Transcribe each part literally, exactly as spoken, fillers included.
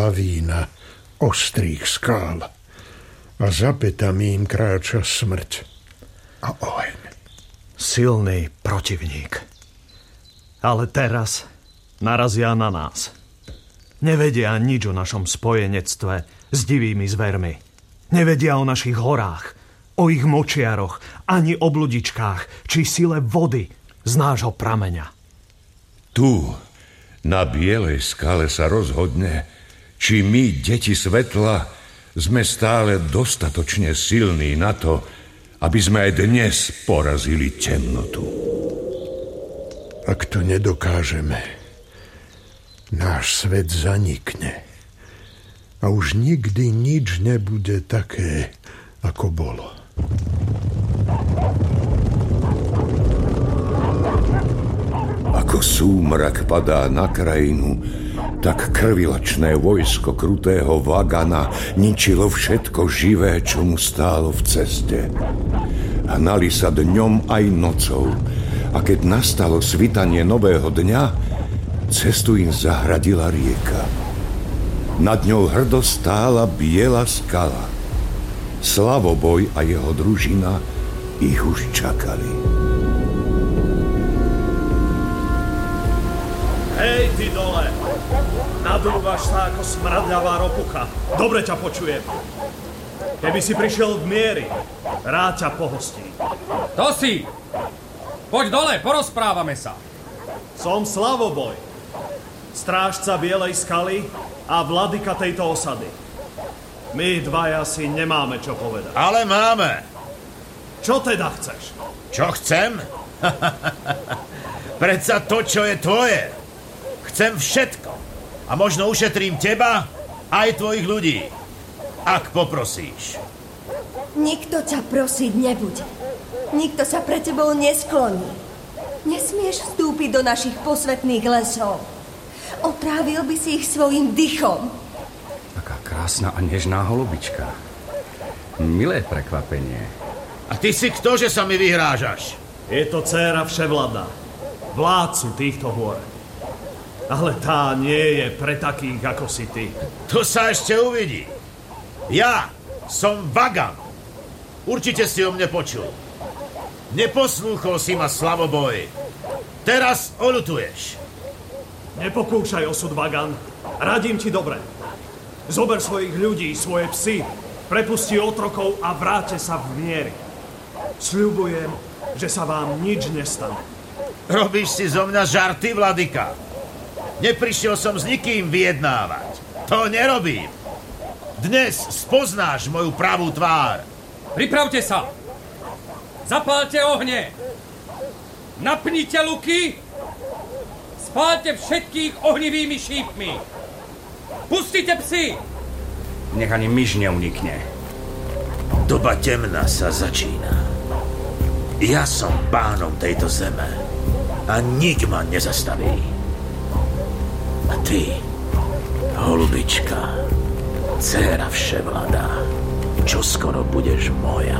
baví na ostrých skál a za pätami im kráča smrť a oheň. Silný protivník. Ale teraz narazia na nás. Nevedia nič o našom spojenectve s divými zvermi. Nevedia o našich horách, o ich močiaroch, ani o bludičkách, či sile vody z nášho prameňa. Tu, na bielej skale sa rozhodne, či my, deti svetla, sme stále dostatočne silní na to, aby sme aj dnes porazili temnotu. Ak to nedokážeme, náš svet zanikne a už nikdy nič nebude také, ako bolo. Ako súmrak padá na krajinu, tak krvilačné vojsko krutého Vagana ničilo všetko živé, čo mu stálo v ceste. Hnali sa dňom aj nocou a keď nastalo svitanie nového dňa, cestu im zahradila rieka. Nad ňou hrdo stála biela skala. Slavoboj a jeho družina ich už čakali. Hej, ty dole! Nadúvaš sa ako smradľavá ropucha. Dobre ťa počujem. Keby si prišiel v miery, rád ťa pohostí. To si! Poď dole, porozprávame sa. Som Slavoboj, strážca Bielej skaly a vladyka tejto osady. My dvaja si nemáme čo povedať. Ale máme. Čo teda chceš? Čo chcem? Predsa to, čo je tvoje. Chcem všetko. A možno ušetrím teba aj tvojich ľudí. Ak poprosíš. Nikto ťa prosiť nebude. Nikto sa pre tebou neskloní. Nesmieš vstúpiť do našich posvetných lesov. Otrávil by si ich svojim dychom. Taká krásna a nežná holubička. Milé prekvapenie. A ty si kto, že sa mi vyhrážaš? Je to dcéra Vševlada, vládcu týchto hôr. Ale tá nie je pre takých, ako si ty. To sa ešte uvidí. Ja som Vagan. Určite si o mne počul. Neposlúchol si ma, Slavoboj. Teraz oľutuješ. Nepokúšaj osud, Vagan. Radím ti dobre. Zober svojich ľudí, svoje psy, prepusti otrokov a vráťte sa v miery. Sľubujem, že sa vám nič nestane. Robíš si zo mňa žarty, vladyka? Neprišiel som s nikým vyjednávať. To nerobím. Dnes spoznáš moju pravú tvár. Pripravte sa. Zapálte ohne. Napnite luky. Spálte všetkých ohnivými šípmi. Pustite psy. Nech ani myš neunikne. Doba temna sa začína. Ja som pánom tejto zeme a nik ma nezastaví. A ty, holubička, dcéra Vševlada, čo skoro budeš moja.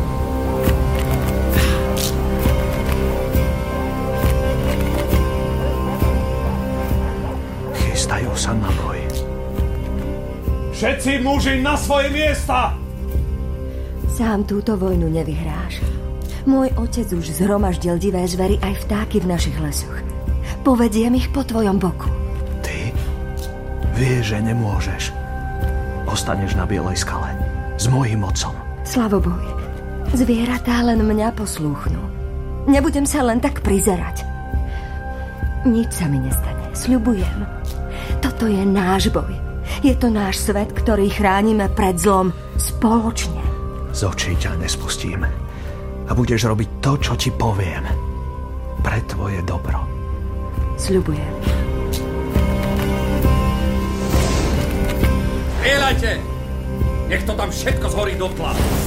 Chystajú sa na boj. Všetci muži na svoje miesta! Sám túto vojnu nevyhráš. Môj otec už zhromaždil divé zvery aj vtáky v našich lesoch. Povediem ich po tvojom boku. Ty vieš, že nemôžeš. Ostaneš na Bielej skale s mojím otcom. Slavoboj, zvieratá len mňa poslúchnú. Nebudem sa len tak prizerať. Nič sa mi nestane, sľubujem. Toto je náš boj. Je to náš svet, ktorý chránime pred zlom spoločne. Z očí ťa nespustím. A budeš robiť to, čo ti poviem. Pre tvoje dobro. Sľubujem. Strieľajte! Nech to tam všetko zhorí dotla.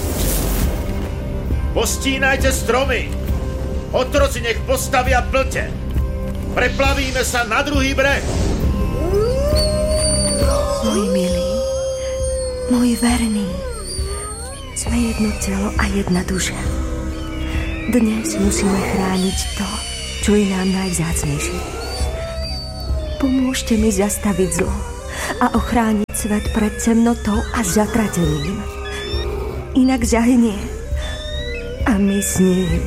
Postínajte stromy. Otroci nech postavia plte. Preplavíme sa na druhý breh. Môj milý, môj verný, sme jedno telo a jedna duša. Dnes musíme chrániť to, čo je nám najvzácnejšie. Pomôžte mi zastaviť zlo a ochrániť svet pred temnotou a zatratením. Inak zahynie. A my s ním.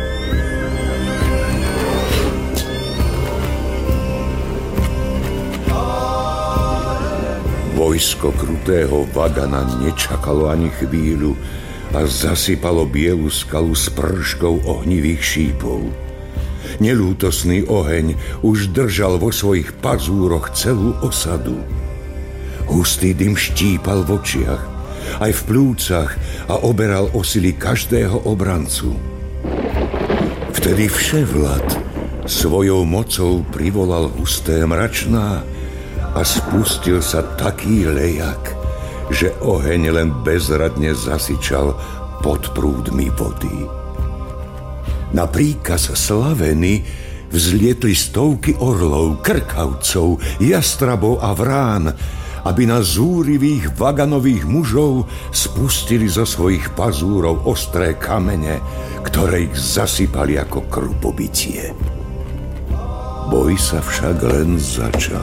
Vojsko krutého Vagana nečakalo ani chvíľu a zasypalo bielu skalu s prškou ohnivých šípov. Nelútosný oheň už držal vo svojich pazúroch celú osadu. Hustý dym štípal v očiach, aj v plúcach a oberal o sily každého obrancu. Vtedy Vševlad svojou mocou privolal husté mračná a spustil sa taký lejak, že oheň len bezradne zasyčal pod prúdmi vody. Na príkaz Slaveny vzlietli stovky orlov, krkavcov, jastrabov a vrán, aby na zúrivých Vaganových mužov spustili zo svojich pazúrov ostré kamene, ktoré ich zasypali ako krupobytie. Boj sa však len začal.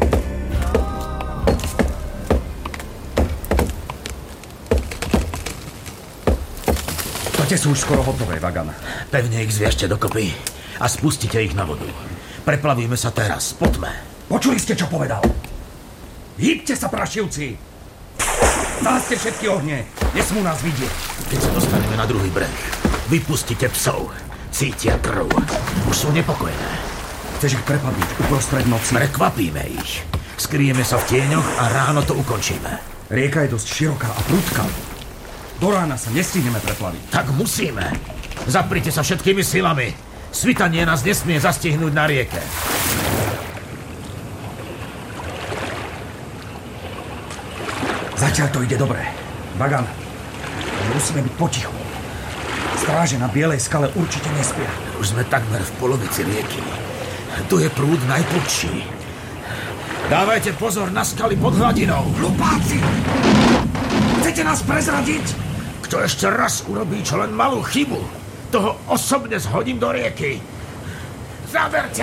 Tie sú už skoro hotové, Vagan. Pevne ich zviešte dokopy a spustite ich na vodu. Preplavíme sa teraz, poďme. Počuli ste, čo povedal? Hýbte sa, prašivci! Záste všetky ohne, nesmú nás vidieť. Keď sa dostaneme na druhý breh, vypustite psov. Cítia krv. Už sú nepokojené. Chceš ich prepadnúť uprostred noci? Prekvapíme ich. Skryjeme sa v tieňoch a ráno to ukončíme. Rieka je dosť široká a prudká. Do rána sa nestihneme preplaviť. Tak musíme. Zaprite sa všetkými silami. Svitanie nás nesmie zastihnúť na rieke. Zatiaľ to ide dobre. Vagan, musíme byť potichu. Stráže na Bielej skale určite nespia. Už sme takmer v polovici rieky. Tu je prúd najprudší. Dávajte pozor na skaly pod hladinou. Hlupáci! Chcete nás prezradiť? Kto ešte raz urobí čo len malú chybu, toho osobne zhodím do rieky. Zaverte!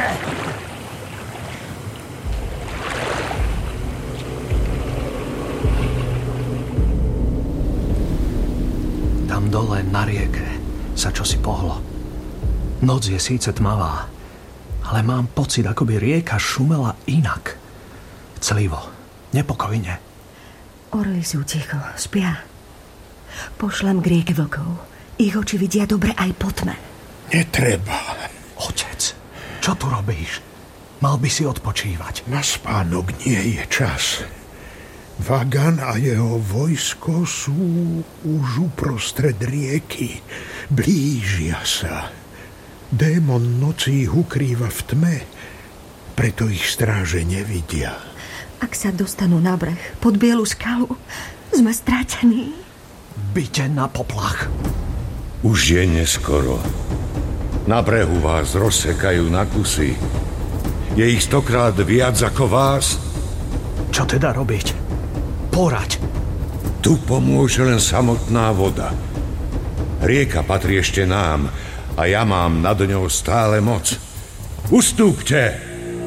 Tam dole na rieke sa čosi pohlo. Noc je síce tmavá, ale mám pocit, ako by rieka šumela inak. Clivo, nepokojne. Orly sú ticho, spia. Pošlem k rieke vlkov. Ich oči vidia dobre aj po tme. Netreba. Otec, čo tu robíš? Mal by si odpočívať. Na spánok nie je čas. Vagan a jeho vojsko sú už uprostred rieky. Blížia sa. Démon noci ich ukrýva v tme, preto ich stráže nevidia. Ak sa dostanú na breh pod bielu skalu, sme stratení. Byte na poplach. Už je neskoro. Na brehu vás rozsekajú na kusy. Je ich stokrát viac ako vás. Čo teda robiť? Poraď. Tu pomôže len samotná voda. Rieka patrí ešte nám a ja mám nad ňou stále moc. Ustúpte!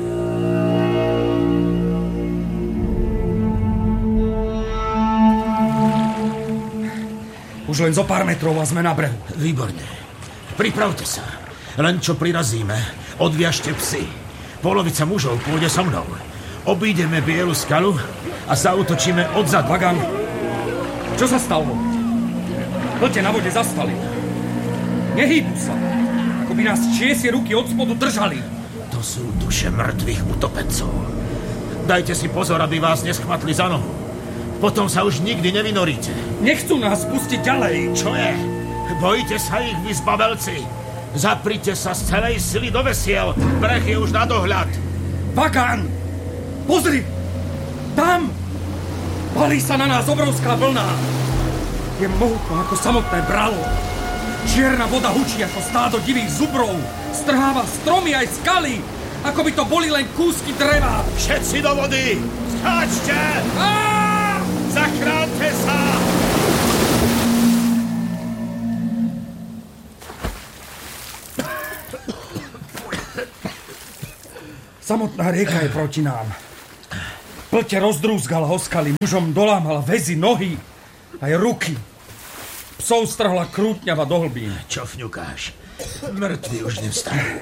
Už len zo pár metrov a sme na brehu. Výborne. Pripravte sa. Len čo prirazíme, odviažte psy. Polovica mužov pôjde so mnou. Obídeme Bielu skalu a zaútočíme odzadu. Vagan, čo sa stalo? Plote na vode zastali. Nehýbu sa. Ako by nás čiesie ruky od spodu držali. To sú duše mŕtvych utopencov. Dajte si pozor, aby vás neschmatli za nohu. Potom sa už nikdy nevynoríte. Nechcú nás pustiť ďalej. Čo je? Bojíte sa ich, vy zbabelci. Zaprite sa z celej sily do vesiel. Breh je už na dohľad. Vagan! Pozri! Tam! Valí sa na nás obrovská vlna. Je mohutná ako samotné bralo. Čierna voda hučí ako stádo divých zubrov. Strháva stromy aj skaly. Ako by to boli len kúsky dreva. Všetci do vody! Skáčte! Aaaa! Zachránte sa! Samotná rieka je proti nám. plte rozdrúzgala oskaly, mužom dolámala väzy, nohy, aj ruky. Psov strhla krútňava do hlbín. Čo fňukáš? Mŕtvi už nevstajú.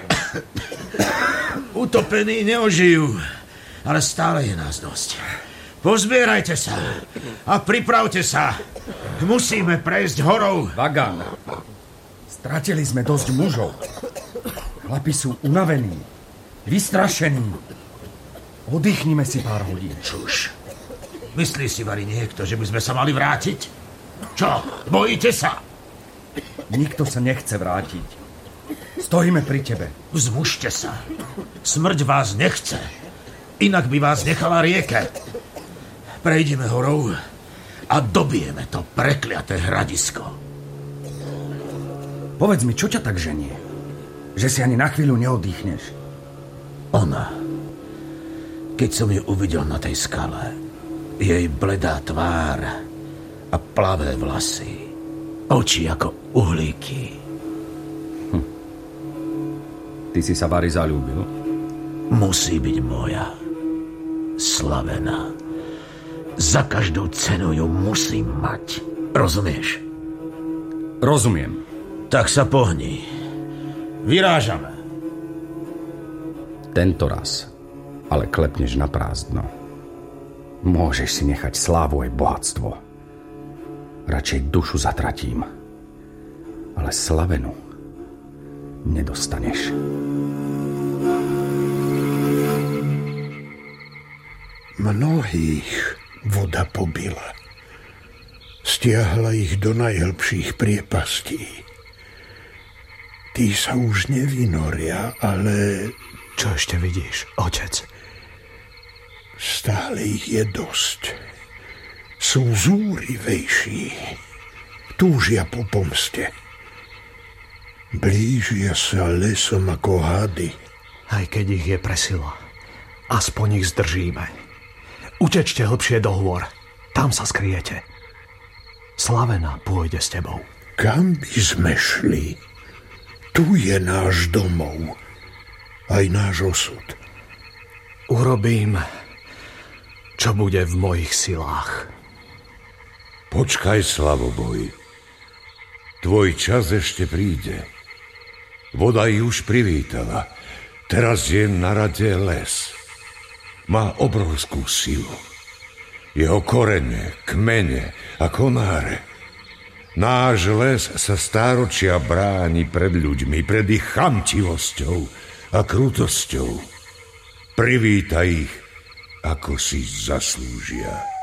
Utopení neožijú, ale stále je nás dosť. Pozbierajte sa a pripravte sa. Musíme prejsť horou. Vagan, stratili sme dosť mužov. Chlapi sú unavení, vystrašení. Oddychnime si pár hodín. Čuž. Myslí si, Vari, niekto, že by sme sa mali vrátiť? Čo? Bojíte sa? Nikto sa nechce vrátiť. Stojíme pri tebe. Vzmužte sa. Smrť vás nechce. Inak by vás nechala rieke. Prejdeme horou a dobijeme to prekliaté hradisko. Povedz mi, čo ťa tak ženie? Že si ani na chvíľu neoddychneš. Ona. Keď som ju uvidel na tej skale, jej bledá tvár a plavé vlasy, oči ako uhlíky. Hm. Ty si sa Vari zaľúbil? Musí byť moja. Slavená. Za každú cenu ju musím mať. Rozumieš? Rozumiem. Tak sa pohni. Vyrážame. Tento raz ale klepneš na prázdno. Môžeš si nechať slávu aj bohatstvo. Radšej dušu zatratím. Ale slavenu nedostaneš. Mnohých voda pobila. Stiahla ich do najhlbších priepastí. Tí sa už nevynoria, ale... Čo ešte vidíš, otec? Stále ich je dosť. Sú zúrivejší. Túžia po pomste. Blížia sa lesom ako hady. Aj keď ich je presila, aspoň ich zdržíme. Utečte hlbšie do hôr. Tam sa skryjete. Slavena pôjde s tebou. Kam by sme šli? Tu je náš domov. Aj náš osud. Urobím, čo bude v mojich silách. Počkaj, Slavoboj. Tvoj čas ešte príde. Voda ich už privítala. Teraz je na rade les. Má obrovskú silu. Jeho korene, kmene a konáre. Náš les sa stáročia bráni pred ľuďmi, pred ich chamtivosťou a krutosťou. Privítaj ich, ako si zaslúžia.